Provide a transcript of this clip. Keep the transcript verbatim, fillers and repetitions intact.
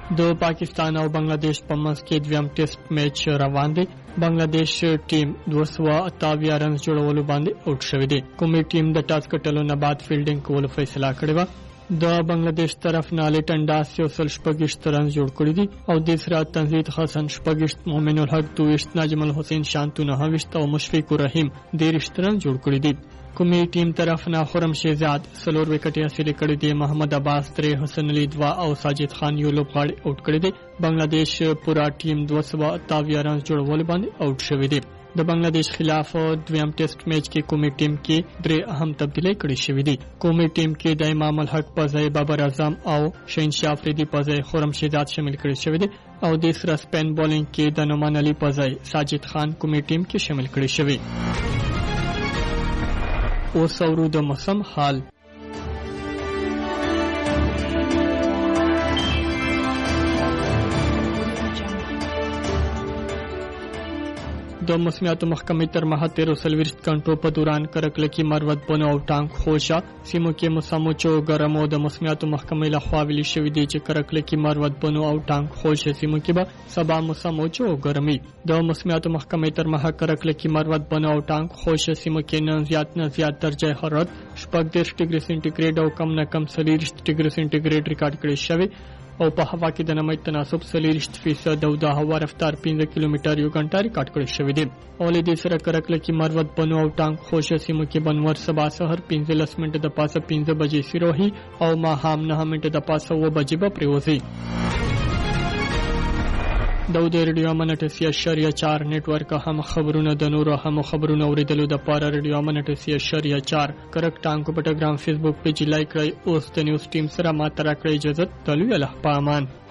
د پاکستان او بنگلاديش په منځ کې دویم ټیسټ میچ روان دی. بنگلاديش ټیم دوه سوه اتیا رنز جوړولو باندې اوټ شوی دی. کومې ټیم د ټاس کټلو نه بعد فیلډینګ کولو فیصله کړې و. د بنگلاديش طرف نه لیټن داس یو سل شپږ رنز جوړ کړی دي او د سره تنزید حسن شپږ، مومن الحق دوه، ناجم الحسین شانتو نه او مشفق الرحیم دېرش رنز جوړ کړی دي. کومې ټیم طرف نه خرم شهزاد سلور وکټ حاصل کړي دي. محمد عباس درې، حسن علي دوا او ساجد خان یو لوبغاړي اوټ کړي دي. بنگلاديش پورا ټیم دوه سوه اتیا رنز جوړول باندې اوټ شوی دی. د بنگلاديش خلاف دویم ټیسټ میچ کې کومې ټیم کې درې اهم تبدیلی کړې شوې دي. کومې ټیم کې د امام الحق په ځای بابر اعظم او شهنشاه افریدي په ځای خرم شهزاد شامل کړي شوی دي او د سره سپین بولینګ کې د نعمان علي په ځای ساجد خان کومې ټیم کې شامل کړي شوی. اوس اورو د موسم حال. د موسمیاتو محکمې تر مها تیرو څلوېښت غنټو په دوران کرکلکي مروت بنو او ټانک خوشا سیمو کې موسموچو ګرمو د موسمیاتو محکمې لخوا ویلي شوی دی چې کرکلکي مروت بنو او ټانک خوشا سیمو کې به سبا موسموچو ګرمي. د موسمیاتو محکمې تر مها کرکلکي مروت بنو او ټانک خوشا سیمو کې نن زیات نه زیات درجه حرارت شپږ دېرش ډیګري سنټیګریډ او کم نه کم څلېرویشت ډیګري سنټیګریډ ریکارډ کړی شوی او په هوا کې د نمی تناسب څلېرویشت فیصد او د هوا رفتار پنځه کیلومتر یو غنټه ریکارډ کړی شوی دی. او له دې سره کرکلکي مروت بنو او ټانک خوشا سیمو کې بنور سبا سحر پنځلس منټه د پاسه پنځه بجې سیروهي او ماښام نهه منټه د پاسه اووه بجې به پریوځي. د ریډیو امن اټسیا شریعه چار نیټ ورک هم خبرونه د نورو هم خبرونه اوریدلو د پاره ریډیو امن اټسیا شریعه چار کرک ټانګ په ټلګرام فیسبوک پیج لایک کړئ. اوس د نیوز ټیم سره ما تر کړی اجازه. تلوي الله پامان.